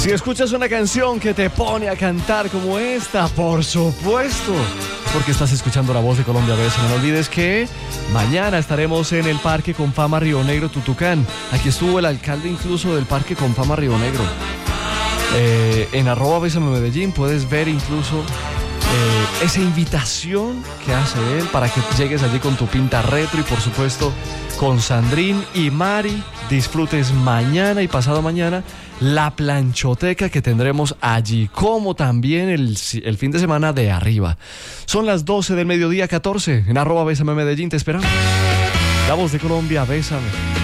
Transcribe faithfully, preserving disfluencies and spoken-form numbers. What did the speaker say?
Si escuchas una canción que te pone a cantar como esta, por supuesto, porque estás escuchando La Voz de Colombia Besa. No olvides que mañana estaremos en el Parque Confama Río Negro, Tutucán. Aquí estuvo el alcalde incluso del Parque Confama Río Negro. Eh, en arroba Bésame Medellín puedes ver incluso eh, esa invitación que hace él para que llegues allí con tu pinta retro y por supuesto con Sandrín y Mari disfrutes mañana y pasado mañana la planchoteca que tendremos allí, como también el, el fin de semana de arriba. Son las doce del mediodía, catorce, en arroba Bésame Medellín, te esperamos. La Voz de Colombia, bésame.